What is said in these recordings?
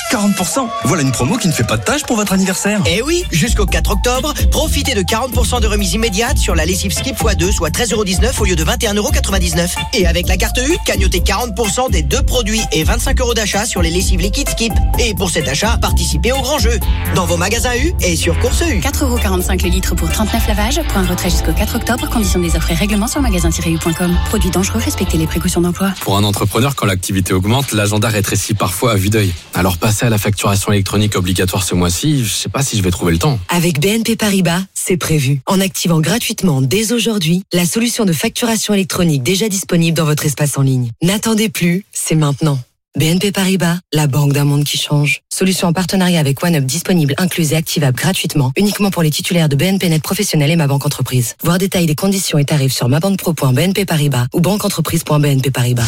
40%. Voilà une promo qui ne fait pas de tâche pour votre anniversaire. Eh oui, jusqu'au 4 octobre, profitez de 40% de remise immédiate sur la lessive Skip x2, soit 13,19€ au lieu de 21,99€. Et avec la carte U, cagnotez 40% des 2 produits et 25€ d'achat sur les lessives liquides Skip. Et pour cet achat, participez au grand jeu. Dans vos magasins U et sur Course U. 4,45€ le litre pour 39 lavages. Point de retrait jusqu'au 4 octobre. Conditions des offres et règlements sur magasin-u.com. Produits dangereux, respectez les précautions d'emploi. Pour un entrepreneur, quand l'activité augmente, l'agenda rétrécit parfois à vue d'œil. Alors passer à la facturation électronique obligatoire ce mois-ci, je sais pas si je vais trouver le temps. Avec BNP Paribas, c'est prévu. En activant gratuitement dès aujourd'hui la solution de facturation électronique déjà disponible dans votre espace en ligne. N'attendez plus, c'est maintenant. BNP Paribas, la banque d'un monde qui change. Solution en partenariat avec OneUp disponible, incluse et activable gratuitement, uniquement pour les titulaires de BNP Net Professionnel et Ma Banque Entreprise. Voir détails des conditions et tarifs sur mabanquepro.bnp Paribas ou banqueentreprise.bnp Paribas.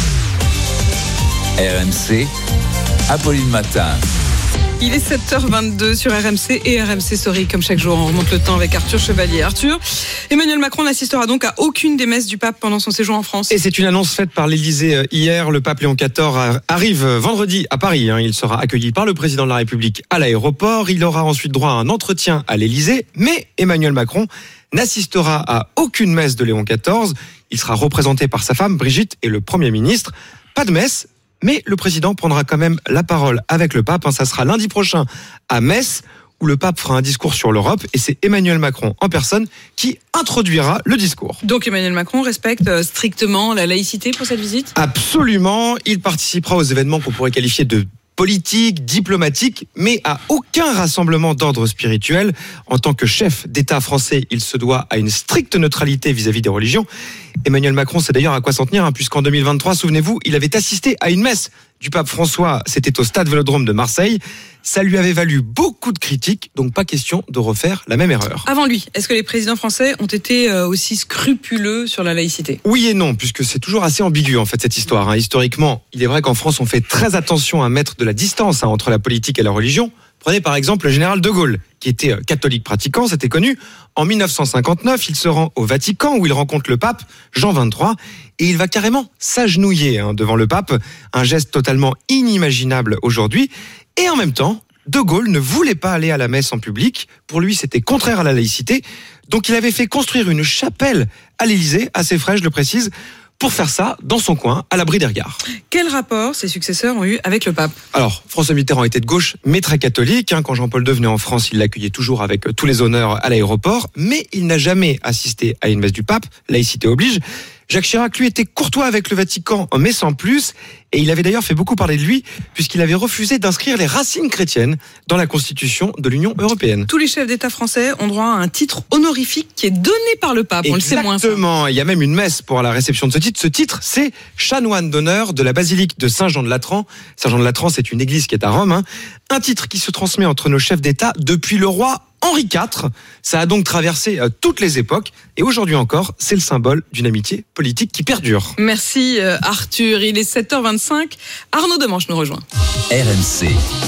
RMC, Apolline Matin. Il est 7h22 sur RMC et RMC Story. Comme chaque jour, on remonte le temps avec Arthur Chevalier. Arthur, Emmanuel Macron n'assistera donc à aucune des messes du pape pendant son séjour en France. Et c'est une annonce faite par l'Élysée hier. Le pape Léon XIV arrive vendredi à Paris. Il sera accueilli par le président de la République à l'aéroport. Il aura ensuite droit à un entretien à l'Élysée. Mais Emmanuel Macron n'assistera à aucune messe de Léon XIV. Il sera représenté par sa femme Brigitte et le Premier ministre. Pas de messe. Mais le président prendra quand même la parole avec le pape. Ça sera lundi prochain à Metz, où le pape fera un discours sur l'Europe. Et c'est Emmanuel Macron en personne qui introduira le discours. Donc Emmanuel Macron respecte strictement la laïcité pour cette visite ? Absolument. Il participera aux événements qu'on pourrait qualifier de politique, diplomatique, mais à aucun rassemblement d'ordre spirituel. En tant que chef d'État français, il se doit à une stricte neutralité vis-à-vis des religions. Emmanuel Macron sait d'ailleurs à quoi s'en tenir, puisqu'en 2023, souvenez-vous, il avait assisté à une messe du pape François, c'était au stade Vélodrome de Marseille. Ça lui avait valu beaucoup de critiques, donc pas question de refaire la même erreur. Avant lui, est-ce que les présidents français ont été aussi scrupuleux sur la laïcité ? Oui et non, puisque c'est toujours assez ambigu en fait cette histoire. Historiquement, il est vrai qu'en France, on fait très attention à mettre de la distance entre la politique et la religion. Prenez par exemple le général de Gaulle, qui était catholique pratiquant, c'était connu. En 1959, il se rend au Vatican où il rencontre le pape Jean XXIII et il va carrément s'agenouiller devant le pape, un geste totalement inimaginable aujourd'hui. Et en même temps, de Gaulle ne voulait pas aller à la messe en public. Pour lui, c'était contraire à la laïcité. Donc il avait fait construire une chapelle à l'Élysée, assez fraîche, je le précise, pour faire ça dans son coin, à l'abri des regards. Quel rapport ses successeurs ont eu avec le pape ? Alors, François Mitterrand était de gauche, mais très catholique. Quand Jean-Paul II venait en France, il l'accueillait toujours avec tous les honneurs à l'aéroport. Mais il n'a jamais assisté à une messe du pape, laïcité oblige. Jacques Chirac, lui, était courtois avec le Vatican, mais sans plus. Et il avait d'ailleurs fait beaucoup parler de lui, puisqu'il avait refusé d'inscrire les racines chrétiennes dans la Constitution de l'Union européenne. Tous les chefs d'État français ont droit à un titre honorifique qui est donné par le pape. On le sait moins. Exactement. Il y a même une messe pour la réception de ce titre. Ce titre, c'est chanoine d'honneur de la basilique de Saint-Jean-de-Latran. Saint-Jean-de-Latran, c'est une église qui est à Rome. Un titre qui se transmet entre nos chefs d'État depuis le roi Henri IV. Ça a donc traversé toutes les époques. Et aujourd'hui encore, c'est le symbole d'une amitié politique qui perdure. Merci Arthur. Il est 7h25. Arnaud Demanche nous rejoint. RMC.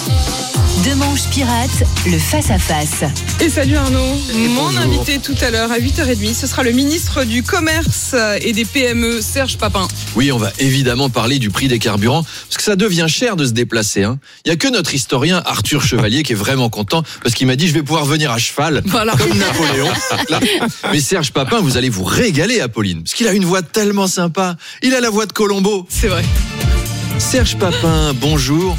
Demanche Pirate, le face-à-face. Et salut Arnaud. Mon invité tout à l'heure à 8h30, ce sera le ministre du Commerce et des PME, Serge Papin. Oui, on va évidemment parler du prix des carburants, parce que ça devient cher de se déplacer. Il n'y a que notre historien Arthur Chevalier qui est vraiment content, parce qu'il m'a dit je vais pouvoir venir à cheval, voilà. Comme Napoléon. Mais Serge Papin, vous allez vous régaler, Apolline, parce qu'il a une voix tellement sympa. Il a la voix de Colombo. C'est vrai. Serge Papin, bonjour.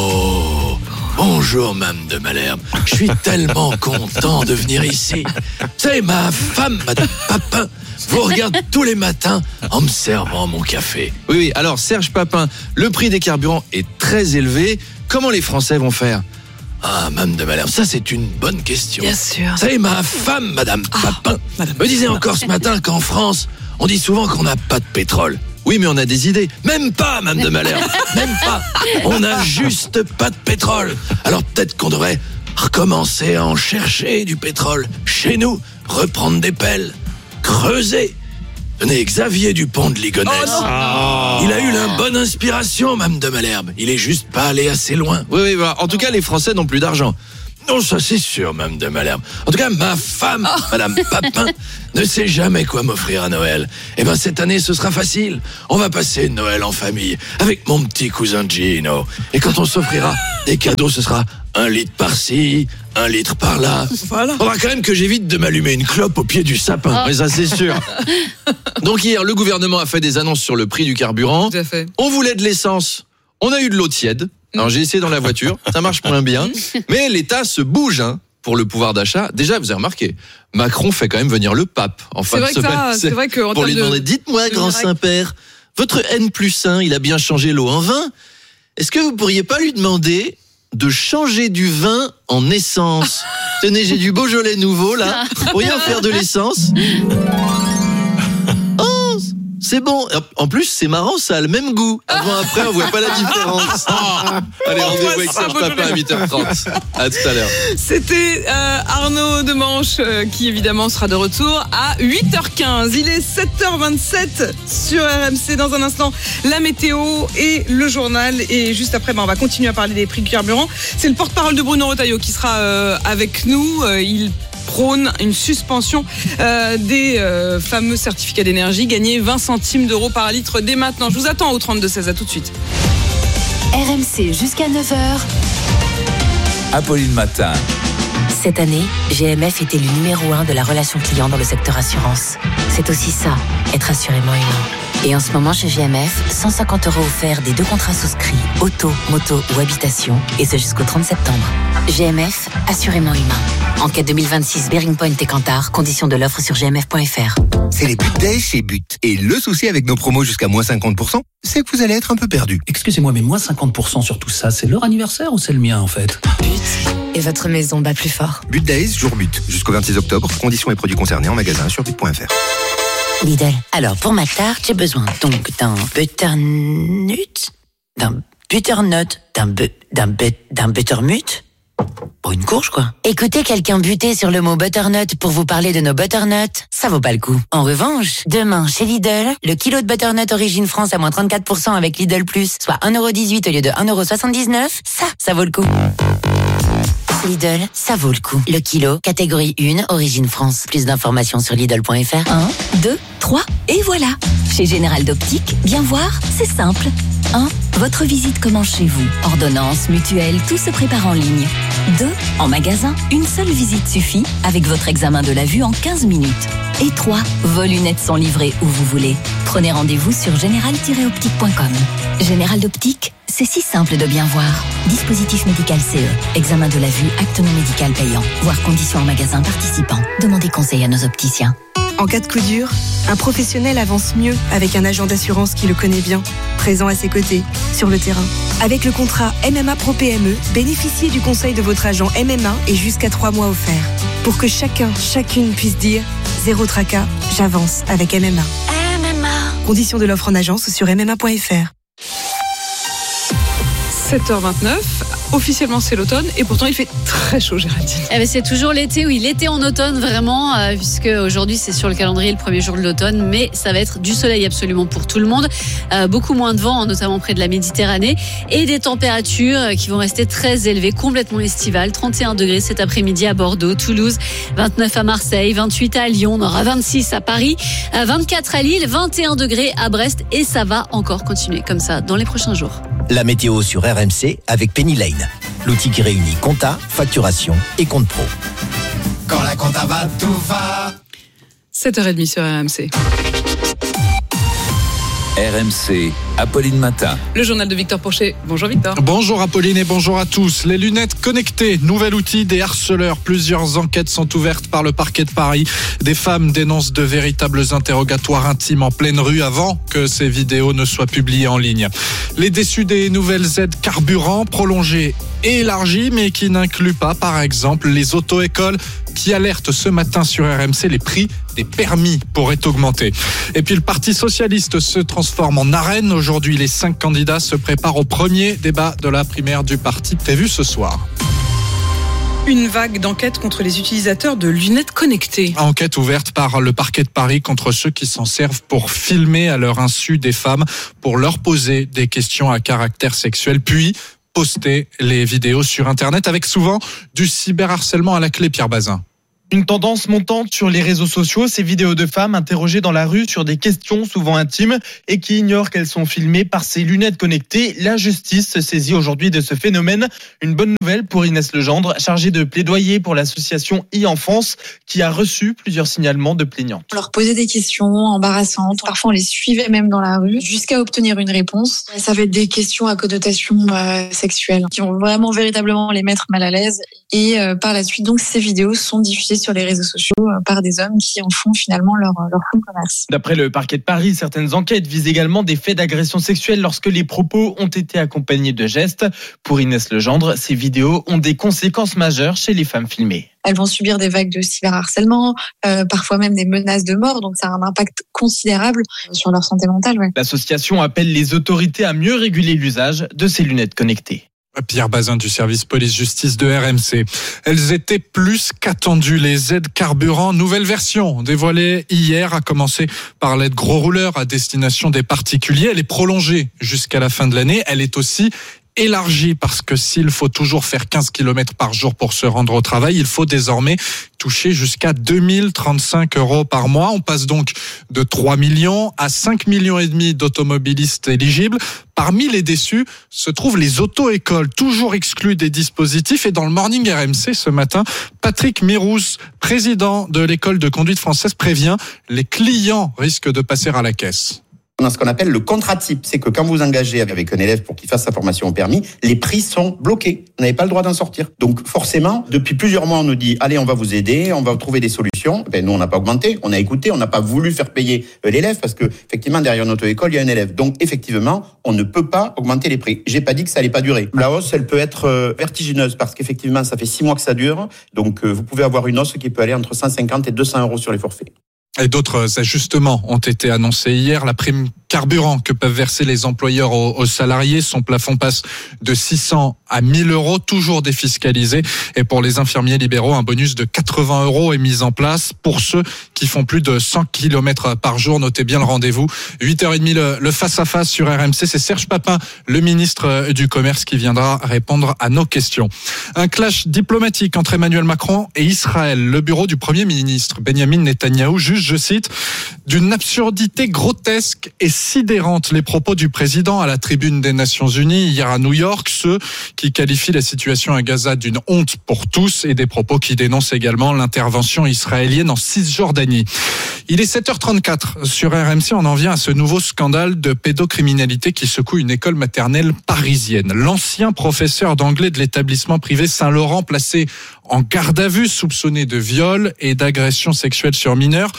Bonjour, Mme de Malherbe. Je suis tellement content de venir ici. Vous savez, ma femme, Madame Papin, vous regarde tous les matins en me servant mon café. Oui, alors Serge Papin, le prix des carburants est très élevé. Comment les Français vont faire ? Ah, Mme de Malherbe, ça c'est une bonne question. Bien sûr. Vous savez, ma femme, Madame Papin, me disait encore ce matin qu'en France, on dit souvent qu'on n'a pas de pétrole. Oui, mais on a des idées. Même pas, Mme de Malherbe. Même pas. On n'a juste pas de pétrole. Alors peut-être qu'on devrait recommencer à en chercher du pétrole. Chez nous, reprendre des pelles, creuser. Tenez, Xavier Dupont de Ligonnès. Il a eu la bonne inspiration, Mme de Malherbe. Il est juste pas allé assez loin. Oui, voilà. En tout cas, les Français n'ont plus d'argent. Non, ça c'est sûr, Madame de Malherbe. En tout cas, ma femme, Madame Papin, ne sait jamais quoi m'offrir à Noël. Eh ben, cette année, ce sera facile. On va passer Noël en famille, avec mon petit cousin Gino. Et quand on s'offrira des cadeaux, ce sera 1 litre par-ci, 1 litre par-là. Voilà. Faudra quand même que j'évite de m'allumer une clope au pied du sapin. Mais ça, c'est sûr. Donc hier, le gouvernement a fait des annonces sur le prix du carburant. Tout à fait. On voulait de l'essence. On a eu de l'eau tiède. Alors j'ai essayé dans la voiture, ça marche moins bien. Mais l'État se bouge pour le pouvoir d'achat. Déjà, vous avez remarqué, Macron fait quand même venir le pape en fin de semaine. C'est vrai que pour lui demander, dites-moi, grand Saint-Père, votre N+1, il a bien changé l'eau en vin. Est-ce que vous pourriez pas lui demander de changer du vin en essence? Tenez, j'ai du Beaujolais nouveau là. Vous pourriez en faire de l'essence? Oh, c'est bon. En plus, c'est marrant, ça a le même goût. Avant, après, on voit pas la différence. Allez, rendez-vous avec Serge Papin à 8h30. À tout à l'heure. C'était Arnaud Demanche qui évidemment sera de retour à 8h15. Il est 7h27 sur RMC. Dans un instant, la météo et le journal. Et juste après, on va continuer à parler des prix du carburant. C'est le porte-parole de Bruno Retailleau qui sera avec nous. Il prône une suspension des fameux certificats d'énergie. Gagner 20 centimes d'euros par litre dès maintenant. Je vous attends au 32-16. À tout de suite. RMC jusqu'à 9h. Apolline Matin. Cette année, GMF était le numéro 1 de la relation client dans le secteur assurance. C'est aussi ça, être assurément humain. Et en ce moment chez GMF, 150 € offerts des 2 contrats souscrits, auto, moto ou habitation, et ce jusqu'au 30 septembre. GMF, assurément humain. Enquête 2026, Bearing Point et Kantar, conditions de l'offre sur gmf.fr. C'est les But Days chez But. Et le souci avec nos promos jusqu'à moins 50%, c'est que vous allez être un peu perdu. Excusez-moi, mais moins 50% sur tout ça, c'est leur anniversaire ou c'est le mien en fait? But. Et votre maison bat plus fort. But Days, jour but. Jusqu'au 26 octobre, conditions et produits concernés en magasin sur but.fr. Lidl. Alors, pour ma tarte, j'ai besoin donc d'un butternut, d'un buttermut. Pour une courge, quoi. Écoutez quelqu'un buter sur le mot butternut pour vous parler de nos butternuts, ça vaut pas le coup. En revanche, demain, chez Lidl, le kilo de butternut Origine France à moins 34% avec Lidl Plus, soit 1,18€ au lieu de 1,79€, ça vaut le coup. Lidl, ça vaut le coup. Le kilo, catégorie 1, Origine France. Plus d'informations sur Lidl.fr. 1, 2, 3, et voilà. Chez Général d'Optique, bien voir, c'est simple. 1. Votre visite commence chez vous. Ordonnance, mutuelle, tout se prépare en ligne. 2. En magasin, une seule visite suffit avec votre examen de la vue en 15 minutes. Et 3. Vos lunettes sont livrées où vous voulez. Prenez rendez-vous sur général-optique.com. Général d'Optique, c'est si simple de bien voir. Dispositif médical CE. Examen de la vue, acte non médical payant. Voir conditions en magasin participant. Demandez conseil à nos opticiens. En cas de coup dur, un professionnel avance mieux avec un agent d'assurance qui le connaît bien, présent à ses côtés, sur le terrain. Avec le contrat MMA Pro PME, bénéficiez du conseil de votre agent MMA et jusqu'à 3 mois offerts. Pour que chacune puisse dire « Zéro tracas, j'avance avec MMA ». Conditions de l'offre en agence sur MMA.fr. 7h29, officiellement c'est l'automne et pourtant il fait très chaud, Géraldine. Eh ben c'est toujours l'été, oui, l'été en automne vraiment, puisque aujourd'hui c'est sur le calendrier le premier jour de l'automne, mais ça va être du soleil absolument pour tout le monde, beaucoup moins de vent, notamment près de la Méditerranée, et des températures qui vont rester très élevées, complètement estivales. 31 degrés cet après-midi à Bordeaux, Toulouse, 29 à Marseille, 28 à Lyon, on aura 26 à Paris, 24 à Lille, 21 degrés à Brest, et ça va encore continuer comme ça dans les prochains jours. La météo sur RMC avec Penny Lane, l'outil qui réunit compta, facturation et compte pro. Quand la compta va, tout va. 7h30 sur RMC. RMC, Apolline Matin. Le journal de Victor Pourchet. Bonjour Victor. Bonjour Apolline et bonjour à tous. Les lunettes connectées, nouvel outil des harceleurs. Plusieurs enquêtes sont ouvertes par le parquet de Paris. Des femmes dénoncent de véritables interrogatoires intimes en pleine rue avant que ces vidéos ne soient publiées en ligne. Les déçus des nouvelles aides carburant prolongées et élargies, mais qui n'incluent pas, par exemple, les auto-écoles qui alertent ce matin sur RMC, les prix des permis pourraient augmenter. Et puis le Parti socialiste se transforme en arène. Aujourd'hui, les 5 candidats se préparent au premier débat de la primaire du parti prévu ce soir. Une vague d'enquête contre les utilisateurs de lunettes connectées. Enquête ouverte par le parquet de Paris contre ceux qui s'en servent pour filmer à leur insu des femmes, pour leur poser des questions à caractère sexuel, puis poster les vidéos sur Internet avec souvent du cyberharcèlement à la clé, Pierre Bazin. Une tendance montante sur les réseaux sociaux, ces vidéos de femmes interrogées dans la rue sur des questions souvent intimes et qui ignorent qu'elles sont filmées par ces lunettes connectées. La justice se saisit aujourd'hui de ce phénomène. Une bonne nouvelle pour Inès Legendre, chargée de plaidoyer pour l'association e-Enfance, qui a reçu plusieurs signalements de plaignantes. On leur posait des questions embarrassantes, parfois on les suivait même dans la rue, jusqu'à obtenir une réponse. Ça va être des questions à connotation sexuelle, qui vont vraiment véritablement les mettre mal à l'aise. Et par la suite, donc, ces vidéos sont diffusées sur les réseaux sociaux par des hommes qui en font finalement leur fonds de commerce. D'après le parquet de Paris, certaines enquêtes visent également des faits d'agression sexuelle lorsque les propos ont été accompagnés de gestes. Pour Inès Legendre, ces vidéos ont des conséquences majeures chez les femmes filmées. Elles vont subir des vagues de cyberharcèlement, parfois même des menaces de mort, donc ça a un impact considérable sur leur santé mentale. Ouais. L'association appelle les autorités à mieux réguler l'usage de ces lunettes connectées. Pierre Bazin du service police-justice de RMC. Elles étaient plus qu'attendues, les aides carburant. Nouvelle version dévoilée hier, à commencer par l'aide gros rouleur à destination des particuliers. Elle est prolongée jusqu'à la fin de l'année. Elle est aussi élargie parce que s'il faut toujours faire 15 km par jour pour se rendre au travail, il faut désormais toucher jusqu'à 2035 € par mois. On passe donc de 3 millions à 5 millions et demi d'automobilistes éligibles. Parmi les déçus se trouvent les auto-écoles, toujours exclues des dispositifs. Et dans le Morning RMC ce matin, Patrick Mirousse, président de l'école de conduite française, prévient les clients risquent de passer à la caisse. On a ce qu'on appelle le contrat type. C'est que quand vous engagez avec un élève pour qu'il fasse sa formation au permis, les prix sont bloqués. Vous n'avez pas le droit d'en sortir. Donc forcément, depuis plusieurs mois, on nous dit « Allez, on va vous aider, on va trouver des solutions ». Nous, on n'a pas augmenté, on a écouté, on n'a pas voulu faire payer l'élève parce que effectivement, derrière une auto-école, il y a un élève. Donc effectivement, on ne peut pas augmenter les prix. J'ai pas dit que ça allait pas durer. La hausse, elle peut être vertigineuse parce qu'effectivement, ça fait 6 mois que ça dure. Donc vous pouvez avoir une hausse qui peut aller entre 150 et 200 € sur les forfaits. Et d'autres ajustements ont été annoncés hier. La prime carburant que peuvent verser les employeurs aux salariés, son plafond passe de 600 à 1000 €, toujours défiscalisé. Et pour les infirmiers libéraux, un bonus de 80 € est mis en place. Pour ceux qui font plus de 100 km par jour, notez bien le rendez-vous. 8h30, le face-à-face sur RMC. C'est Serge Papin, le ministre du Commerce, qui viendra répondre à nos questions. Un clash diplomatique entre Emmanuel Macron et Israël. Le bureau du Premier ministre, Benjamin Netanyahou, juge, je cite, d'une absurdité grotesque et sidérante les propos du président à la tribune des Nations Unies hier à New York, ceux qui qualifient la situation à Gaza d'une honte pour tous et des propos qui dénoncent également l'intervention israélienne en Cisjordanie. Il est 7h34 sur RMC, on en vient à ce nouveau scandale de pédocriminalité qui secoue une école maternelle parisienne. L'ancien professeur d'anglais de l'établissement privé Saint-Laurent, placé en garde à vue, soupçonné de viol et d'agression sexuelle sur mineurs.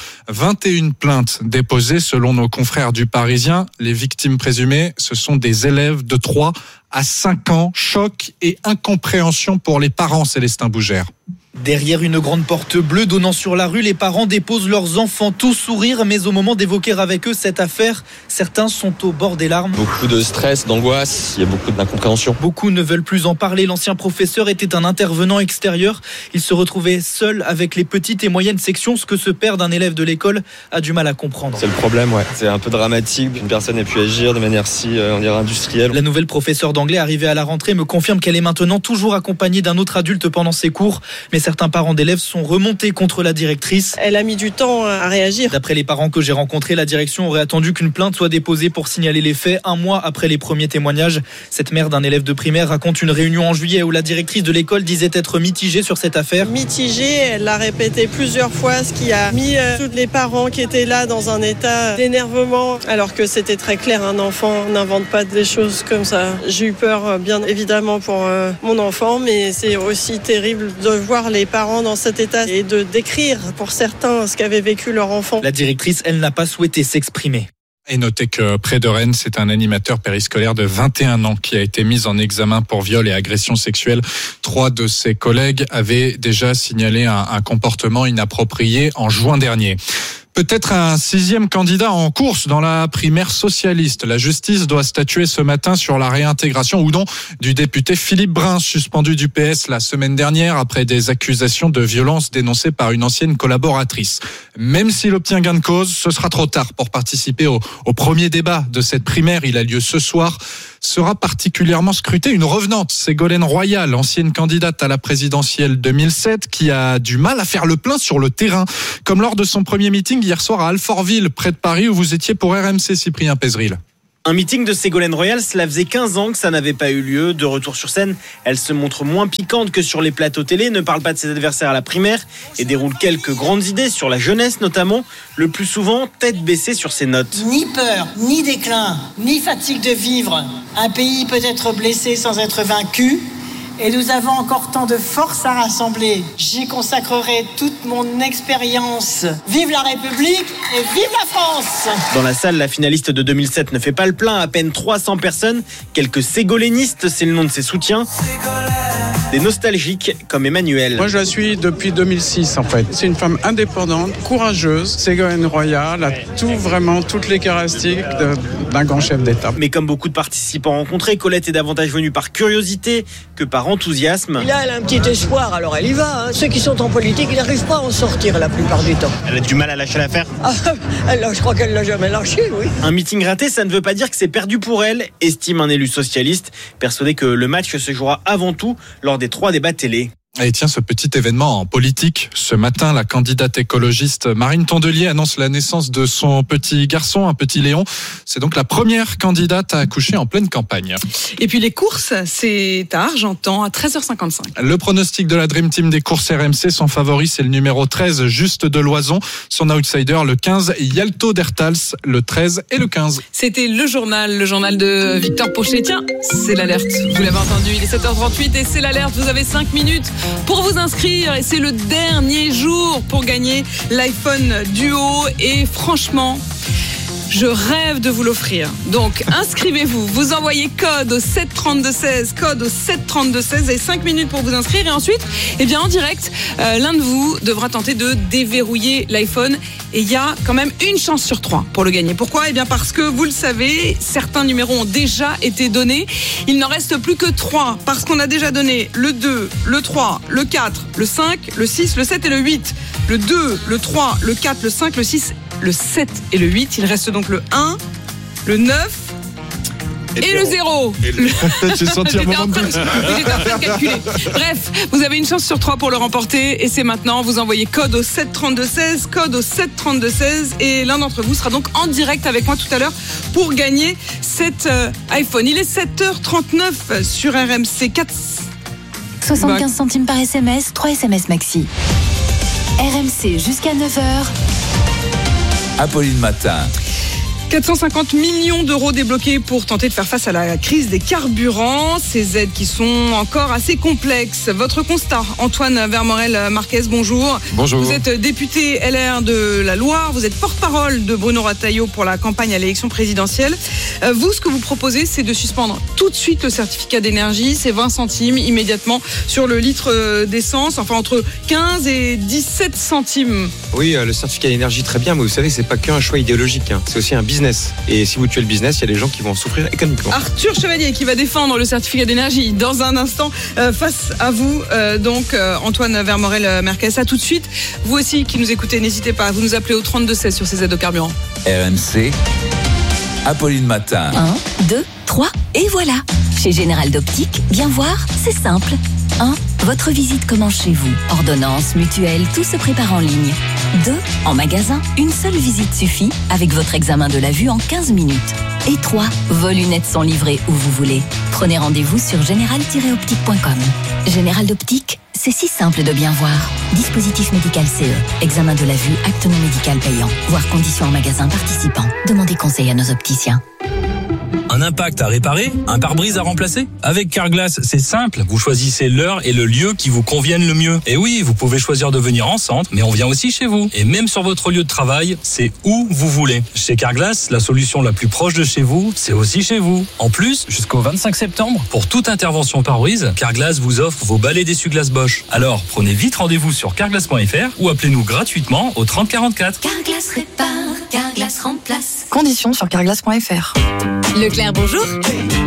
21 plaintes déposées selon nos confrères du Parisien. Les victimes présumées, ce sont des élèves de 3 à 5 ans. Choc et incompréhension pour les parents, Célestin Bougère. Derrière une grande porte bleue donnant sur la rue, les parents déposent leurs enfants tout sourire, mais au moment d'évoquer avec eux cette affaire, certains sont au bord des larmes. Beaucoup de stress, d'angoisse, il y a beaucoup d'incompréhension. Beaucoup ne veulent plus en parler. L'ancien professeur était un intervenant extérieur. Il se retrouvait seul avec les petites et moyennes sections, ce que ce père d'un élève de l'école a du mal à comprendre. C'est le problème, ouais. C'est un peu dramatique qu'une personne ait pu agir de manière si, on dirait, industrielle. La nouvelle professeure d'anglais arrivée à la rentrée me confirme qu'elle est maintenant toujours accompagnée d'un autre adulte pendant ses cours, mais certains parents d'élèves sont remontés contre la directrice. Elle a mis du temps à réagir. D'après les parents que j'ai rencontrés, la direction aurait attendu qu'une plainte soit déposée pour signaler les faits 1 mois après les premiers témoignages. Cette mère d'un élève de primaire raconte une réunion en juillet où la directrice de l'école disait être mitigée sur cette affaire. Mitigée, elle l'a répété plusieurs fois, ce qui a mis tous les parents qui étaient là dans un état d'énervement, alors que c'était très clair, un enfant n'invente pas des choses comme ça. J'ai eu peur, bien évidemment, pour mon enfant, mais c'est aussi terrible de voir les parents dans cet état et de décrire pour certains ce qu'avait vécu leur enfant. La directrice, elle n'a pas souhaité s'exprimer. Et notez que près de Rennes, c'est un animateur périscolaire de 21 ans qui a été mis en examen pour viol et agression sexuelle. 3 de ses collègues avaient déjà signalé un comportement inapproprié en juin dernier. Peut-être un 6e candidat en course dans la primaire socialiste. La justice doit statuer ce matin sur la réintégration ou non du député Philippe Brun, suspendu du PS la semaine dernière après des accusations de violence dénoncées par une ancienne collaboratrice. Même s'il obtient gain de cause, ce sera trop tard pour participer au premier débat de cette primaire. Il a lieu ce soir. sera particulièrement scrutée une revenante, Ségolène Royal, ancienne candidate à la présidentielle 2007, qui a du mal à faire le plein sur le terrain. Comme lors de son premier meeting hier soir à Alfortville, près de Paris, où vous étiez pour RMC, Cyprien Pézeril. Un meeting de Ségolène Royal, cela faisait 15 ans que ça n'avait pas eu lieu. De retour sur scène, elle se montre moins piquante que sur les plateaux télé, ne parle pas de ses adversaires à la primaire et déroule quelques grandes idées sur la jeunesse notamment, le plus souvent tête baissée sur ses notes. Ni peur, ni déclin, ni fatigue de vivre. Un pays peut être blessé sans être vaincu. Et nous avons encore tant de force à rassembler. J'y consacrerai toute mon expérience. Vive la République et vive la France! Dans la salle, la finaliste de 2007 ne fait pas le plein, à peine 300 personnes. Quelques ségolénistes, c'est le nom de ses soutiens. Des nostalgiques comme Emmanuel. Moi, je la suis depuis 2006, en fait. C'est une femme indépendante, courageuse. Ségolène Royal a toutes les caractéristiques d'un grand chef d'État. Mais comme beaucoup de participants rencontrés, Colette est davantage venue par curiosité que par enthousiasme. Là, elle a un petit espoir, alors elle y va. Ceux qui sont en politique, ils n'arrivent pas à en sortir la plupart du temps. Elle a du mal à lâcher l'affaire. Je crois qu'elle l'a jamais lâché, oui. Un meeting raté, ça ne veut pas dire que c'est perdu pour elle, estime un élu socialiste, persuadé que le match se jouera avant tout lors des 3 débats télé. Et tiens, ce petit événement en politique. Ce matin, la candidate écologiste Marine Tondelier annonce la naissance de son petit garçon, un petit Léon. C'est donc la première candidate à accoucher en pleine campagne. Et puis les courses, c'est à Argentan, à 13h55. Le pronostic de la Dream Team des courses RMC, son favori, c'est le numéro 13, Juste de Loison. Son outsider, le 15, Yalto d'Ertals, le 13 et le 15. C'était le journal de Victor Pochet. Tiens, c'est l'alerte. Vous l'avez entendu, il est 7h38 et c'est l'alerte. Vous avez 5 minutes pour vous inscrire et c'est le dernier jour pour gagner l'iPhone Duo et franchement, je rêve de vous l'offrir. Donc, inscrivez-vous. Vous envoyez code au 732-16, code au 732-16. Vous avez 5 minutes pour vous inscrire. Et ensuite, en direct, l'un de vous devra tenter de déverrouiller l'iPhone. Et il y a quand même une chance sur 3 pour le gagner. Pourquoi ? Parce que, vous le savez, certains numéros ont déjà été donnés. Il n'en reste plus que 3. Parce qu'on a déjà donné le 2, le 3, le 4, le 5, le 6, le 7 et le 8. Le 2, le 3, le 4, le 5, le 6, le 7 et le 8. Il reste donc le 1, le 9 et le 0. J'ai senti un moment de doute. J'étais en train de calculer. Bref, vous avez une chance sur 3 pour le remporter et c'est maintenant. Vous envoyez code au 732-16, code au 732-16 et l'un d'entre vous sera donc en direct avec moi tout à l'heure pour gagner cet iPhone. Il est 7h39 sur RMC 4. 75 centimes par SMS, 3 SMS maxi. RMC jusqu'à 9h. Apolline Matin. 450 millions d'euros débloqués pour tenter de faire face à la crise des carburants. Ces aides qui sont encore assez complexes. Votre constat, Antoine Vermorel-Marquez, bonjour. Bonjour. Vous êtes député LR de la Loire. Vous êtes porte-parole de Bruno Retailleau pour la campagne à l'élection présidentielle. Vous, ce que vous proposez, c'est de suspendre tout de suite le certificat d'énergie. C'est 20 centimes immédiatement sur le litre d'essence. Enfin, entre 15 et 17 centimes. Oui, le certificat d'énergie, très bien. Mais vous savez, c'est pas qu'un choix idéologique. C'est aussi un business. Et si vous tuez le business, il y a des gens qui vont en souffrir économiquement. Arthur Chevalier qui va défendre le certificat d'énergie dans un instant face à vous. Antoine Vermorel-Marquez, à tout de suite. Vous aussi qui nous écoutez, n'hésitez pas à vous nous appeler au 32-16 sur ces aides au carburant. RMC, Apolline Matin. 1, 2, 3 et voilà. Chez Général d'Optique, bien voir, c'est simple. 1. Votre visite commence chez vous. Ordonnance, mutuelle, tout se prépare en ligne. 2. En magasin, une seule visite suffit avec votre examen de la vue en 15 minutes. Et 3. Vos lunettes sont livrées où vous voulez. Prenez rendez-vous sur général-optique.com. Général d'Optique, c'est si simple de bien voir. Dispositif médical CE. Examen de la vue, acte non médical payant. Voir conditions en magasin participant. Demandez conseil à nos opticiens. Un impact à réparer, un pare-brise à remplacer. Avec Carglass, c'est simple. Vous choisissez l'heure et le lieu qui vous conviennent le mieux. Et oui, vous pouvez choisir de venir en centre, mais on vient aussi chez vous. Et même sur votre lieu de travail, c'est où vous voulez. Chez Carglass, la solution la plus proche de chez vous, c'est aussi chez vous. En plus, jusqu'au 25 septembre, pour toute intervention pare-brise, Carglass vous offre vos balais d'essuie-glace Bosch. Alors, prenez vite rendez-vous sur carglass.fr ou appelez-nous gratuitement au 30 44. Carglass répare, Carglass remplace. Conditions sur carglass.fr. Leclerc, bonjour.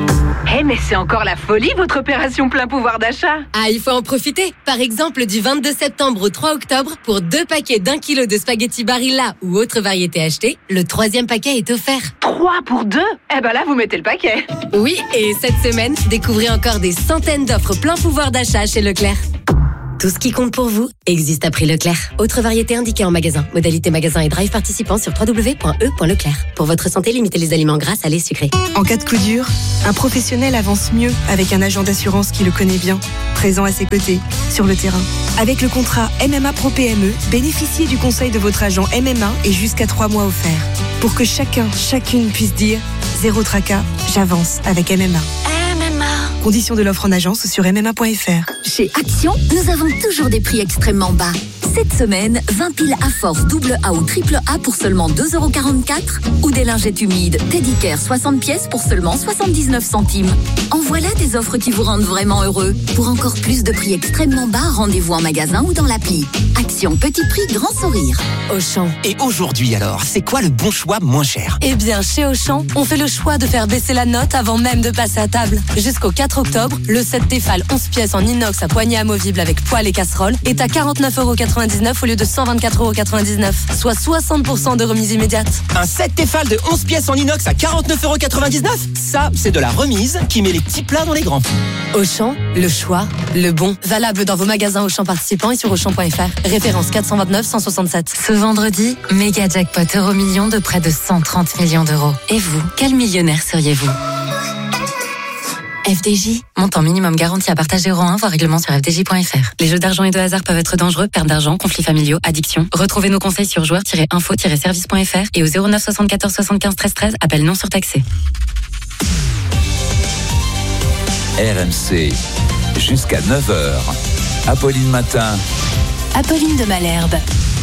mais c'est encore la folie, votre opération plein pouvoir d'achat. Ah, il faut en profiter. Par exemple, du 22 septembre au 3 octobre, pour 2 paquets d'1 kilo de spaghettis Barilla ou autre variété achetée, le 3e paquet est offert. 3 pour 2 ? Eh ben là, vous mettez le paquet. Oui, et cette semaine, découvrez encore des centaines d'offres plein pouvoir d'achat chez Leclerc. Tout ce qui compte pour vous existe à prix Leclerc. Autre variété indiquée en magasin. Modalité magasin et drive participant sur www.e.leclerc. Pour votre santé, limitez les aliments gras, salés, sucrés. En cas de coup dur, un professionnel avance mieux avec un agent d'assurance qui le connaît bien, présent à ses côtés, sur le terrain. Avec le contrat MMA Pro PME, bénéficiez du conseil de votre agent MMA et jusqu'à 3 mois offerts. Pour que chacune puisse dire « Zéro tracas, j'avance avec MMA ». Conditions de l'offre en agence sur mma.fr. Chez Action, nous avons toujours des prix extrêmement bas. Cette semaine, 20 piles à force double A ou triple A pour seulement 2,44 € ou des lingettes humides Teddy Care 60 pièces pour seulement 79 centimes. En voilà des offres qui vous rendent vraiment heureux. Pour encore plus de prix extrêmement bas, rendez-vous en magasin ou dans l'appli. Action, petit prix, grand sourire. Auchan. Et aujourd'hui alors, c'est quoi le bon choix moins cher ? Eh bien, chez Auchan, on fait le choix de faire baisser la note avant même de passer à table. Jusqu'au 4 octobre, le set Tefal 11 pièces en inox à poignée amovible avec poêle et casserole est à 49,99 € au lieu de 124,99 €, soit 60% de remise immédiate. Un set Tefal de 11 pièces en inox à 49,99 €. Ça, c'est de la remise qui met les petits plats dans les grands. Auchan, le choix, le bon. Valable dans vos magasins Auchan participants et sur Auchan.fr. Référence 429 167. Ce vendredi, méga jackpot Euromillions de près de 130 millions d'euros. Et vous, quel millionnaire seriez-vous ? FDJ, montant minimum garanti à partager euro 1, voir règlement sur fdj.fr. Les jeux d'argent et de hasard peuvent être dangereux, perte d'argent, conflits familiaux, addiction. Retrouvez nos conseils sur joueurs-info-service.fr et au 09 74 75 13 13, appel non surtaxé. RMC, jusqu'à 9h. Apolline Matin. Apolline de Malherbe.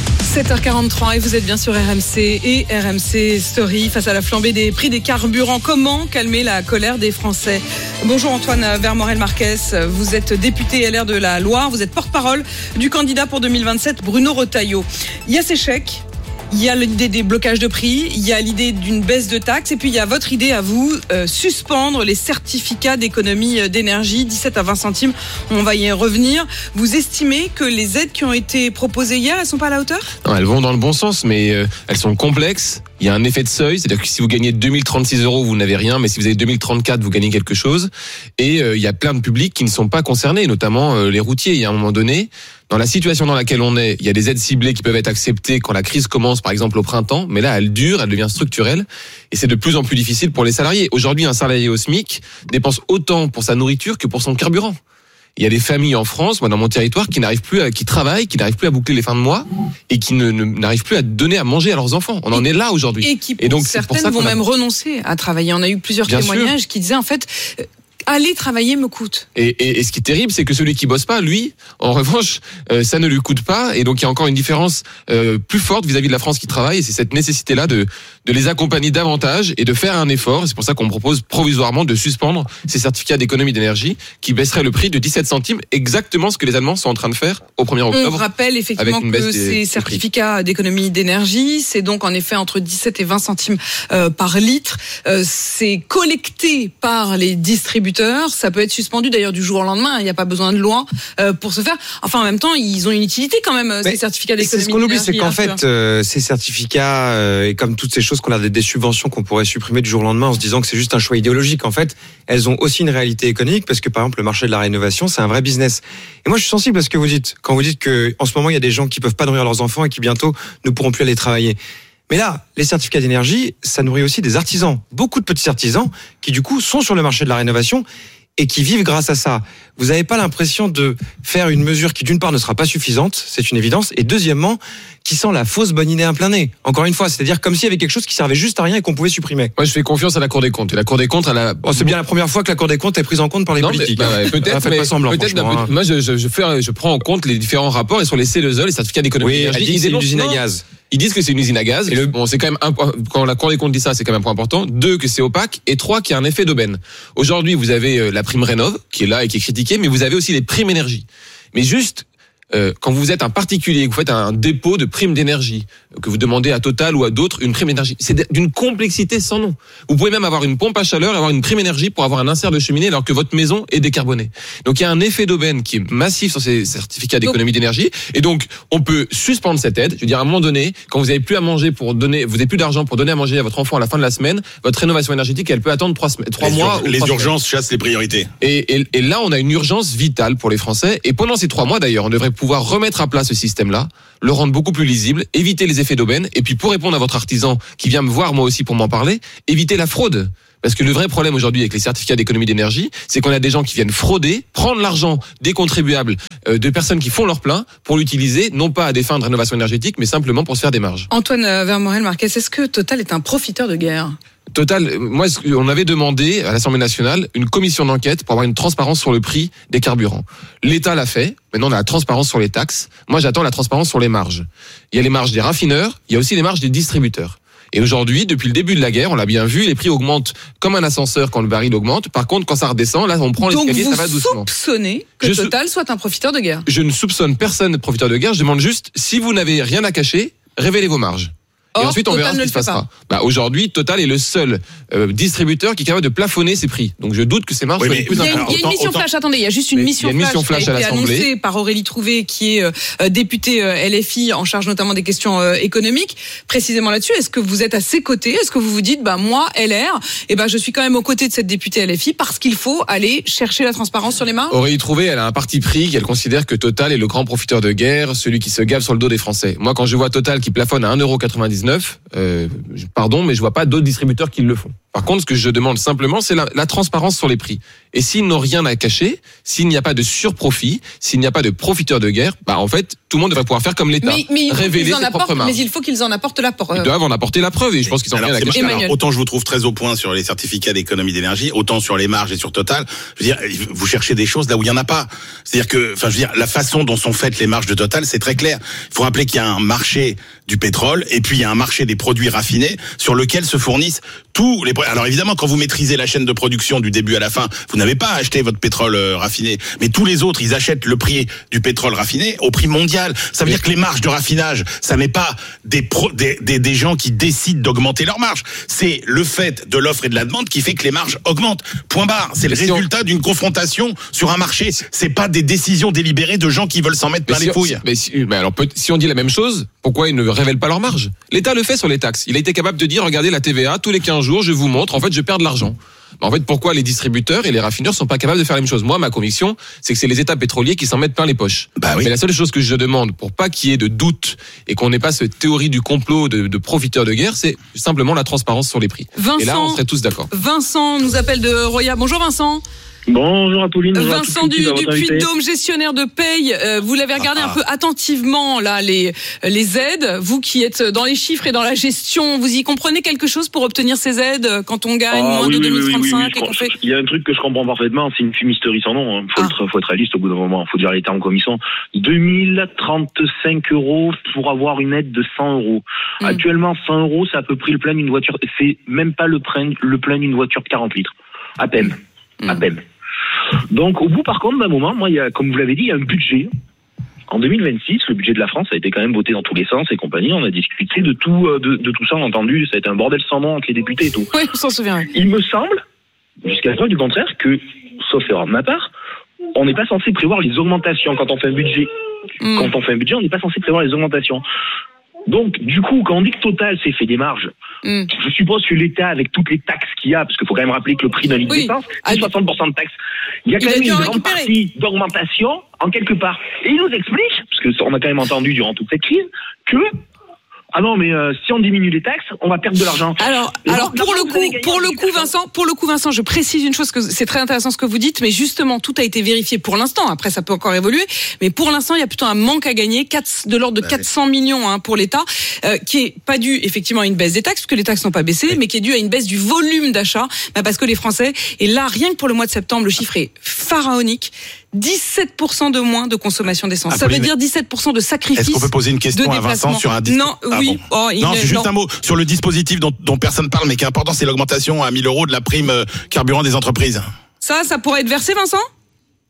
7h43 et vous êtes bien sur RMC et RMC Story. Face à la flambée des prix des carburants, comment calmer la colère des Français ? Bonjour Antoine Vermorel-Marquez, vous êtes député LR de la Loire, vous êtes porte-parole du candidat pour 2027 Bruno Retailleau. Il y a ces chèques, il y a l'idée des blocages de prix, il y a l'idée d'une baisse de taxes et puis il y a votre idée à vous, suspendre les certificats d'économie d'énergie, 17 à 20 centimes, on va y revenir. Vous estimez que les aides qui ont été proposées hier, elles sont pas à la hauteur ? Non, elles vont dans le bon sens, mais elles sont complexes. Il y a un effet de seuil, c'est-à-dire que si vous gagnez 2036 €, vous n'avez rien, mais si vous avez 2034, vous gagnez quelque chose. Et il y a plein de publics qui ne sont pas concernés, notamment les routiers. Il y a un moment donné, dans la situation dans laquelle on est, il y a des aides ciblées qui peuvent être acceptées quand la crise commence, par exemple au printemps, mais là, elle dure, elle devient structurelle, et c'est de plus en plus difficile pour les salariés. Aujourd'hui, un salarié au SMIC dépense autant pour sa nourriture que pour son carburant. Il y a des familles en France, moi dans mon territoire, qui travaillent, qui n'arrivent plus à boucler les fins de mois et qui n'arrivent plus à donner à manger à leurs enfants. On en est là aujourd'hui. Et donc certaines vont même renoncer à travailler. On a eu plusieurs témoignages qui disaient en fait aller travailler me coûte. Et ce qui est terrible, c'est que celui qui bosse pas, lui, en revanche, ça ne lui coûte pas. Et donc il y a encore une différence plus forte vis-à-vis de la France qui travaille. Et c'est cette nécessité-là de les accompagner davantage et de faire un effort. C'est pour ça qu'on propose provisoirement de suspendre ces certificats d'économie d'énergie qui baisseraient le prix de 17 centimes, exactement ce que les Allemands sont en train de faire au 1er octobre. On rappelle effectivement que ces certificats d'économie d'énergie, c'est donc en effet entre 17 et 20 centimes par litre. C'est collecté par les distributeurs. Ça peut être suspendu d'ailleurs du jour au lendemain. Il n'y a pas besoin de loi pour se faire. Enfin, en même temps, ils ont une utilité quand même, ces certificats d'économie d'énergie. C'est ce qu'on oublie, c'est qu'en fait, ces certificats, et comme toutes ces choses qu'on a des subventions qu'on pourrait supprimer du jour au lendemain en se disant que c'est juste un choix idéologique, en fait, elles ont aussi une réalité économique parce que, par exemple, le marché de la rénovation, c'est un vrai business. Et moi, je suis sensible à ce que vous dites. Quand vous dites que, en ce moment, il y a des gens qui peuvent pas nourrir leurs enfants et qui bientôt ne pourront plus aller travailler. Mais là, les certificats d'énergie, ça nourrit aussi des artisans. Beaucoup de petits artisans qui, du coup, sont sur le marché de la rénovation et qui vivent grâce à ça. Vous n'avez pas l'impression de faire une mesure qui, d'une part, ne sera pas suffisante, c'est une évidence, et deuxièmement, qui sent la fausse bonne idée à plein nez. Encore une fois, c'est-à-dire comme s'il y avait quelque chose qui servait juste à rien et qu'on pouvait supprimer. Moi, je fais confiance à la Cour des comptes. Et la Cour des comptes, c'est bien la première fois que la Cour des comptes est prise en compte par les politiques. Peut-être, faites pas semblant. Moi, je prends en compte les différents rapports et sur les CESE, les certificats d'économie d'énergie. Ils disent c'est une usine à gaz. Ils disent que c'est une usine à gaz. Et c'est quand même quand la Cour des comptes dit ça, c'est quand même un point important. 2, que c'est opaque. Et 3, qu'il y a un effet d'aubaine. Aujourd'hui, vous avez la prime rénov, qui est là et qui est critiquée, mais vous avez aussi les primes énergie. Mais juste, quand vous êtes un particulier, que vous faites un dépôt de prime d'énergie, que vous demandez à Total ou à d'autres une prime d'énergie, c'est d'une complexité sans nom. Vous pouvez même avoir une pompe à chaleur et avoir une prime énergie pour avoir un insert de cheminée alors que votre maison est décarbonée. Donc il y a un effet d'aubaine qui est massif sur ces certificats d'économie d'énergie, et donc on peut suspendre cette aide. Je veux dire, à un moment donné, quand vous n'avez plus à manger vous n'avez plus d'argent pour donner à manger à votre enfant à la fin de la semaine, votre rénovation énergétique, elle peut attendre 3 mois. Les urgences chassent les priorités. Et là, on a une urgence vitale pour les Français. Et pendant ces 3 mois, d'ailleurs, on devrait pouvoir remettre à plat ce système-là, le rendre beaucoup plus lisible, éviter les effets d'aubaine, et puis pour répondre à votre artisan qui vient me voir moi aussi pour m'en parler, éviter la fraude. Parce que le vrai problème aujourd'hui avec les certificats d'économie d'énergie, c'est qu'on a des gens qui viennent frauder, prendre l'argent des contribuables, de personnes qui font leur plein, pour l'utiliser, non pas à des fins de rénovation énergétique, mais simplement pour se faire des marges. Antoine Vermorel-Marquez, est-ce que Total est un profiteur de guerre ? Total, moi, on avait demandé à l'Assemblée nationale une commission d'enquête pour avoir une transparence sur le prix des carburants. L'État l'a fait. Maintenant, on a la transparence sur les taxes. Moi, j'attends la transparence sur les marges. Il y a les marges des raffineurs, il y a aussi les marges des distributeurs. Et aujourd'hui, depuis le début de la guerre, on l'a bien vu, les prix augmentent comme un ascenseur quand le baril augmente. Par contre, quand ça redescend, là, on prend l'escalier, ça va doucement. Donc vous soupçonnez que Total soit un profiteur de guerre ? Je ne soupçonne personne de profiteur de guerre. Je demande juste, si vous n'avez rien à cacher, révélez vos marges. Et ensuite, on verra ce qui se passera. Aujourd'hui, Total est le seul distributeur qui est capable de plafonner ses prix. Donc, je doute que ces marges soient les plus importantes. Il y a une mission flash. Attendez, il y a juste une mission flash qui a été annoncée par Aurélie Trouvé, qui est députée LFI en charge notamment des questions économiques. Précisément là-dessus, est-ce que vous êtes à ses côtés ? Est-ce que vous vous dites, moi, LR, je suis quand même aux côtés de cette députée LFI parce qu'il faut aller chercher la transparence sur les marges ? Aurélie Trouvé, elle a un parti pris qu'elle considère que Total est le grand profiteur de guerre, celui qui se gave sur le dos des Français. Moi, quand je vois Total qui plafonne à 1,99€, pardon, mais je vois pas d'autres distributeurs qui le font. Par contre, ce que je demande simplement, c'est la transparence sur les prix. Et s'ils n'ont rien à cacher, s'il n'y a pas de surprofit, s'il n'y a pas de profiteur de guerre, en fait, tout le monde devrait pouvoir faire comme l'État, révéler ses propres marges. Mais il faut qu'ils en apportent la preuve. Ils doivent en apporter la preuve, et je pense qu'ils en ont rien à cacher. Alors, autant je vous trouve très au point sur les certificats d'économie d'énergie, autant sur les marges et sur Total, je veux dire, vous cherchez des choses là où il y en a pas. C'est-à-dire que, la façon dont sont faites les marges de Total, c'est très clair. Il faut rappeler qu'il y a un marché du pétrole, et puis il y a un marché des produits raffinés sur lequel se fournissent tous les... Alors évidemment, quand vous maîtrisez la chaîne de production du début à la fin, vous n'avez pas à acheter votre pétrole raffiné. Mais tous les autres, ils achètent le prix du pétrole raffiné au prix mondial. Ça veut dire que les marges de raffinage, ça n'est pas des gens qui décident d'augmenter leurs marges. C'est le fait de l'offre et de la demande qui fait que les marges augmentent. Point barre. C'est le résultat d'une confrontation sur un marché. C'est pas des décisions délibérées de gens qui veulent s'en mettre plein les couilles. Si on dit la même chose, pourquoi ils ne révèlent pas leurs marges ? L'État le fait sur les taxes. Il a été capable de dire, regardez la TVA, tous les 15 jours, je vous montre, en fait, je perds de l'argent. En fait, pourquoi les distributeurs et les raffineurs sont pas capables de faire la même chose ? Moi, ma conviction, c'est que c'est les États pétroliers qui s'en mettent plein les poches. Oui. Mais la seule chose que je demande, pour pas qu'il y ait de doute et qu'on n'ait pas cette théorie du complot de profiteurs de guerre, c'est simplement la transparence sur les prix. Vincent, et là, on serait tous d'accord. Vincent nous appelle de Roya. Bonjour Vincent. Bonjour Apolline. Vincent du Puy-de-Dôme, gestionnaire de paye. Vous l'avez regardé un peu attentivement là les aides. Vous qui êtes dans les chiffres et dans la gestion, vous y comprenez quelque chose pour obtenir ces aides quand on gagne moins de 2035 et qu'on fait... Il y a un truc que je comprends parfaitement, c'est une fumisterie sans nom. Faut être réaliste au bout d'un moment. Faut dire l'État en commission. 2035 € pour avoir une aide de 100 €. Actuellement, 100 €, c'est à peu près le plein d'une voiture. C'est même pas le plein d'une voiture de 40 litres. À peine. À peine. Donc, au bout, par contre, d'un moment, moi, il y a, comme vous l'avez dit, il y a un budget. En 2026, le budget de la France a été quand même voté dans tous les sens et compagnie. On a discuté de tout ça, on a entendu. Ça a été un bordel sans nom entre les députés et tout. Oui, on s'en souvient. Il me semble, jusqu'à la preuve du contraire, que, sauf erreur de ma part, on n'est pas censé prévoir les augmentations quand on fait un budget. Quand on fait un budget, on n'est pas censé prévoir les augmentations. Donc, du coup, quand on dit que Total s'est fait des marges, je suppose que l'État, avec toutes les taxes qu'il y a, parce qu'il faut quand même rappeler que le prix d'un litre d'essence, c'est 60% de taxes, il y a quand même une grande partie d'augmentation en quelque part. Et il nous explique, parce qu'on a quand même entendu durant toute cette crise, que ah non, mais si on diminue les taxes, on va perdre de l'argent. Alors pour le coup, Vincent, je précise une chose, que c'est très intéressant ce que vous dites, mais justement, tout a été vérifié pour l'instant. Après, ça peut encore évoluer, mais pour l'instant, il y a plutôt un manque à gagner, de l'ordre de 400 millions pour l'État, qui est pas dû effectivement à une baisse des taxes, puisque les taxes n'ont pas baissé, mais qui est dû à une baisse du volume d'achat, parce que les Français, et là, rien que pour le mois de septembre, le chiffre est pharaonique. 17% de moins de consommation d'essence. Ça veut dire 17% de sacrifice. Est-ce qu'on peut poser une question à Vincent sur un dispositif? Non, oui. Non, c'est juste un mot sur le dispositif dont personne parle, mais qui est important, c'est l'augmentation à 1 000 € de la prime carburant des entreprises. Ça pourrait être versé, Vincent?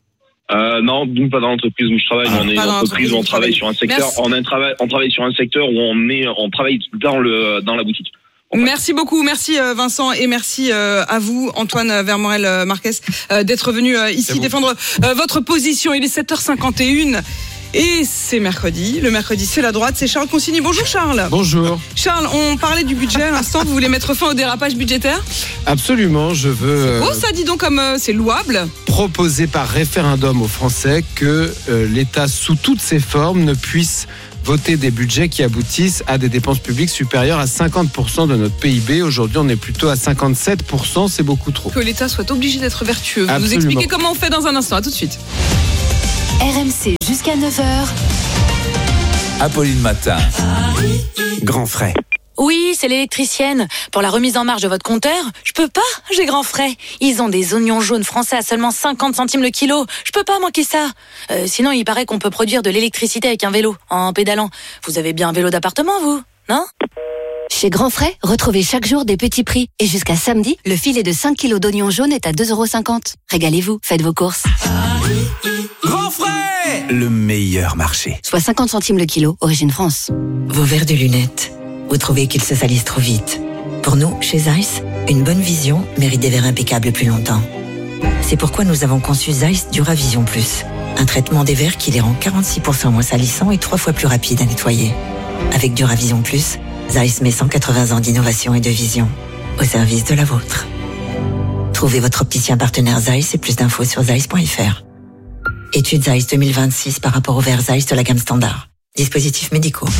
Non, nous pas dans l'entreprise où je travaille. On est une entreprise où on travaille sur un secteur. On travaille sur un secteur où on travaille dans la boutique. Merci beaucoup, merci Vincent et merci à vous Antoine Vermorel-Marquez d'être venu ici défendre votre position. Il est 7h51 et c'est mercredi. Le mercredi c'est la droite, c'est Charles Consigny. Bonjour Charles. Bonjour. Charles, on parlait du budget à l'instant, vous voulez mettre fin au dérapage budgétaire ? Absolument, je veux... Oh ça dit donc comme c'est louable. Proposer par référendum aux Français que l'État sous toutes ses formes ne puisse voter des budgets qui aboutissent à des dépenses publiques supérieures à 50% de notre PIB. Aujourd'hui, on est plutôt à 57%, c'est beaucoup trop. Que l'État soit obligé d'être vertueux. Vous Absolument. nous expliquez comment on fait dans un instant, à tout de suite. RMC jusqu'à 9h. Apolline Matin. Grand frais. Oui, c'est l'électricienne. Pour la remise en marge de votre compteur, je peux pas, j'ai grand frais. Ils ont des oignons jaunes français à seulement 50 centimes le kilo. Je peux pas manquer ça. Sinon, il paraît qu'on peut produire de l'électricité avec un vélo, en pédalant. Vous avez bien un vélo d'appartement, vous, non ? Chez Grand Frais, retrouvez chaque jour des petits prix. Et jusqu'à samedi, le filet de 5 kilos d'oignons jaunes est à 2,50 €. Régalez-vous, faites vos courses. Grand frais. Le meilleur marché. Soit 50 centimes le kilo, origine France. Vos verres de lunettes, vous trouvez qu'ils se salissent trop vite. Pour nous, chez Zeiss, une bonne vision mérite des verres impeccables plus longtemps. C'est pourquoi nous avons conçu Zeiss Duravision Plus, un traitement des verres qui les rend 46% moins salissants et 3 fois plus rapides à nettoyer. Avec Duravision Plus, Zeiss met 180 ans d'innovation et de vision au service de la vôtre. Trouvez votre opticien partenaire Zeiss et plus d'infos sur zeiss.fr. Étude Zeiss 2026 par rapport aux verres Zeiss de la gamme standard. Dispositifs médicaux.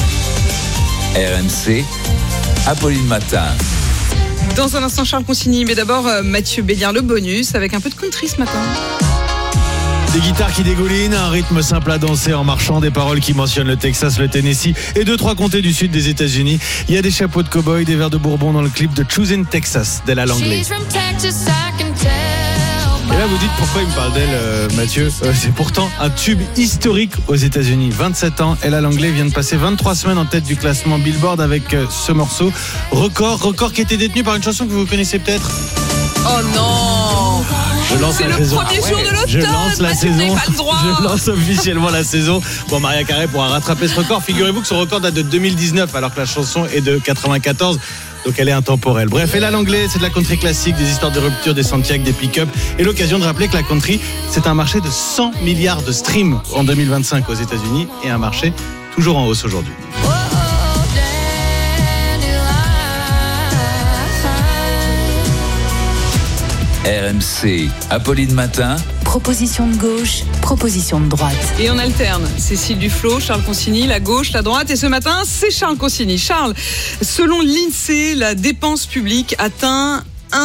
RMC, Apolline Matin. Dans un instant, Charles Consigny, mais d'abord Mathieu Béliard, le bonus, avec un peu de country ce matin. Des guitares qui dégoulinent, un rythme simple à danser en marchant, des paroles qui mentionnent le Texas, le Tennessee et 2-3 comtés du sud des États-Unis. Il y a des chapeaux de cow-boy, des verres de bourbon dans le clip de Choosing Texas d'Ella Langley. Et là, vous dites pourquoi il me parle d'elle, Mathieu. C'est pourtant un tube historique aux États-Unis. 27 ans, Ella Langley vient de passer 23 semaines en tête du classement Billboard avec ce morceau. Record qui était détenu par une chanson que vous connaissez peut-être. Oh non! Je lance c'est la le saison. premier jour de l'automne. Je lance la Mathieu, saison. pas le droit. Je lance officiellement la saison. Bon, Maria Carey pourra rattraper ce record. Figurez-vous que son record date de 2019, alors que la chanson est de 94. Donc elle est intemporelle. Bref, Ella Langley, c'est de la country classique, des histoires de rupture, des Santiago, des pick-up. Et l'occasion de rappeler que la country, c'est un marché de 100 milliards de streams en 2025 aux États-Unis et un marché toujours en hausse aujourd'hui. RMC, Apolline Matin. Proposition de gauche, proposition de droite. Et on alterne. Cécile Duflot, Charles Consigny, la gauche, la droite. Et ce matin, c'est Charles Consigny. Charles, selon l'INSEE, la dépense publique atteint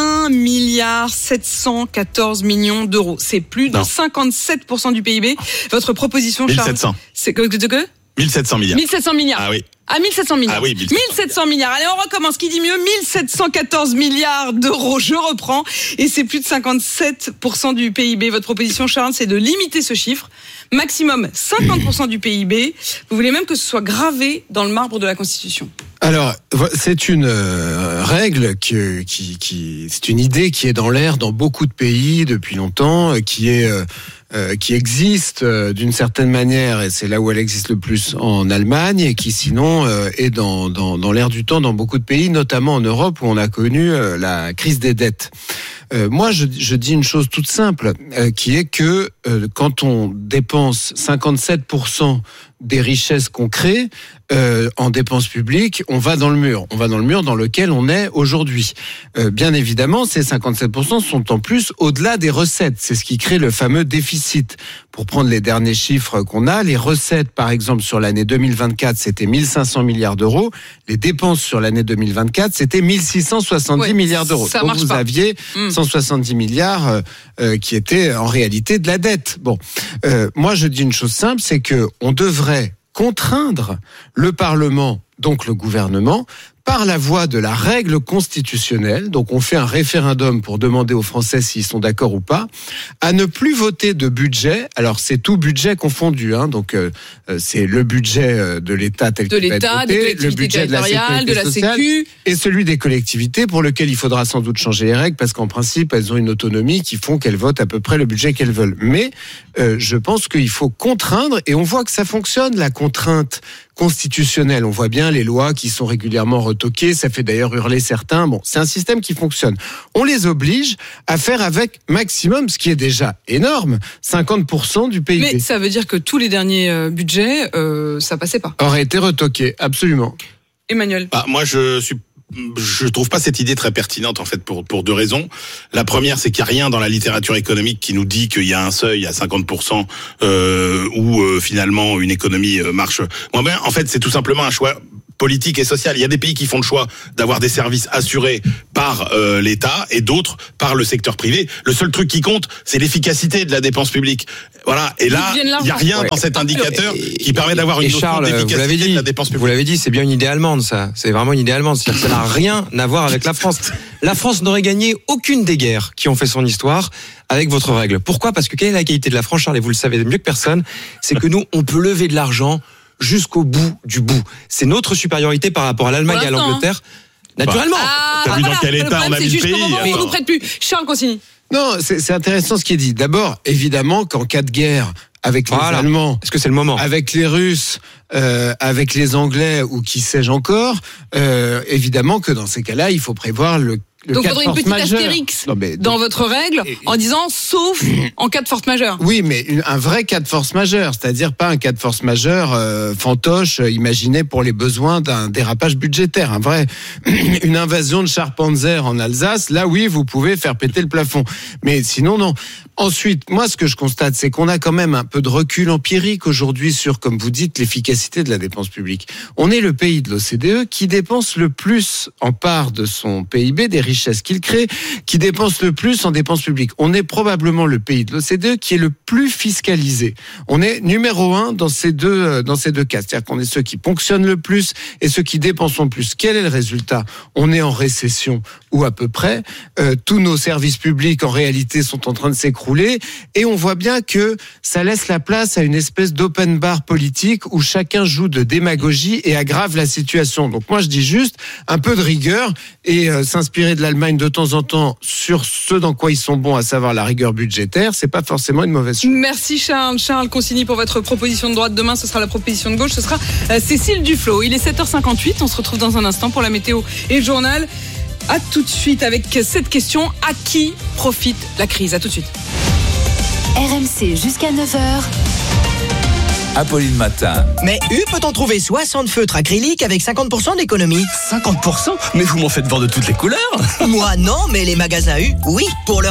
1,714 milliard d'euros. C'est plus de 57% du PIB. Votre proposition, Charles. 1700. C'est que 1700 milliards. 1700 milliards. Ah oui. Ah, 1700 milliards. Ah oui, 1700 milliards. Allez, on recommence. Qui dit mieux? 1714 milliards d'euros. Je reprends. Et c'est plus de 57% du PIB. Votre proposition, Charles, c'est de limiter ce chiffre. Maximum 50% du PIB. Vous voulez même que ce soit gravé dans le marbre de la Constitution. Alors, c'est une règle c'est une idée qui est dans l'air dans beaucoup de pays depuis longtemps, qui existe d'une certaine manière, et c'est là où elle existe le plus en Allemagne, et qui sinon est dans l'air du temps dans beaucoup de pays, notamment en Europe où on a connu la crise des dettes. Moi, je dis une chose toute simple, qui est que quand on dépense 57% des richesses qu'on crée en dépenses publiques, on va dans le mur. On va dans le mur dans lequel on est aujourd'hui. Bien évidemment, ces 57% sont en plus au-delà des recettes. C'est ce qui crée le fameux déficit. Pour prendre les derniers chiffres qu'on a, les recettes, par exemple, sur l'année 2024, c'était 1500 milliards d'euros. Les dépenses sur l'année 2024, c'était 1670 milliards d'euros. Donc vous aviez 170 milliards qui étaient en réalité de la dette. Bon, moi je dis une chose simple, c'est que on devrait contraindre le Parlement, donc le gouvernement, par la voie de la règle constitutionnelle, donc on fait un référendum pour demander aux Français s'ils sont d'accord ou pas, à ne plus voter de budget. Alors c'est tout budget confondu, donc c'est le budget de l'État tel qu'il va être voté, le budget de la sécurité sociale et celui des collectivités pour lequel il faudra sans doute changer les règles parce qu'en principe elles ont une autonomie qui font qu'elles votent à peu près le budget qu'elles veulent. Mais je pense qu'il faut contraindre et on voit que ça fonctionne, la contrainte constitutionnelle. On voit bien les lois qui sont régulièrement retoquées, ça fait d'ailleurs hurler certains. Bon, c'est un système qui fonctionne. On les oblige à faire avec maximum, ce qui est déjà énorme, 50% du PIB. Mais ça veut dire que tous les derniers budgets, ça passait pas. Aurait été retoqué, absolument. Emmanuel. Moi, je trouve pas cette idée très pertinente en fait pour deux raisons. La première, c'est qu'il n'y a rien dans la littérature économique qui nous dit qu'il y a un seuil à 50% où finalement une économie marche moins bien. En fait, c'est tout simplement un choix politique et social. Il y a des pays qui font le choix d'avoir des services assurés par l'État et d'autres par le secteur privé. Le seul truc qui compte, c'est l'efficacité de la dépense publique. Voilà. Et là, il n'y a rien dans cet indicateur qui permet d'avoir une notion d'efficacité de la dépense publique. Vous l'avez dit, c'est bien une idée allemande, ça. C'est vraiment une idée allemande. C'est-à-dire que ça n'a rien à voir avec la France. La France n'aurait gagné aucune des guerres qui ont fait son histoire avec votre règle. Pourquoi ? Parce que quelle est la qualité de la France, Charles, et vous le savez mieux que personne, c'est que nous, on peut lever de l'argent jusqu'au bout du bout. C'est notre supériorité par rapport à l'Allemagne et à l'Angleterre. Naturellement. T'as vu dans quel état on a mis le pays ? On nous prête plus. Charles Consigny. Non, c'est intéressant ce qui est dit. D'abord, évidemment, qu'en cas de guerre avec les Allemands, est-ce que c'est le moment ? Avec les Russes, avec les Anglais ou qui sais-je encore, évidemment que dans ces cas-là, il faut prévoir le donc, il faudrait une petite majeure. astérix dans votre règle en disant sauf en cas de force majeure. Oui, mais un vrai cas de force majeure, c'est-à-dire pas un cas de force majeure fantoche imaginé pour les besoins d'un dérapage budgétaire. Un vrai, une invasion de chars Panzer en Alsace, là oui, vous pouvez faire péter le plafond. Mais sinon, non. Ensuite, moi, ce que je constate, c'est qu'on a quand même un peu de recul empirique aujourd'hui sur, comme vous dites, l'efficacité de la dépense publique. On est le pays de l'OCDE qui dépense le plus en part de son PIB, des richesses qu'il crée, qui dépense le plus en dépenses publiques. On est probablement le pays de l'OCDE qui est le plus fiscalisé. On est numéro 1 dans ces deux cas. C'est-à-dire qu'on est ceux qui ponctionnent le plus et ceux qui dépensent le plus. Quel est le résultat ? On est en récession ou à peu près. Tous nos services publics, en réalité, sont en train de s'écrouler. Et on voit bien que ça laisse la place à une espèce d'open bar politique où chacun joue de démagogie et aggrave la situation. Donc moi je dis juste un peu de rigueur et s'inspirer de l'Allemagne de temps en temps sur ce dans quoi ils sont bons, à savoir la rigueur budgétaire, c'est pas forcément une mauvaise chose. Merci Charles Consigny pour votre proposition de droite. Demain ce sera la proposition de gauche, ce sera Cécile Duflot. Il est 7h58, on se retrouve dans un instant pour la météo et le journal. À tout de suite avec cette question, à qui profite la crise ? À tout de suite. RMC jusqu'à 9h. Apolline Matin. Mais peut-on trouver 60 feutres acryliques avec 50% d'économie ? 50% ? Mais vous m'en faites voir de toutes les couleurs. Moi non, mais les magasins U, oui. Pour leur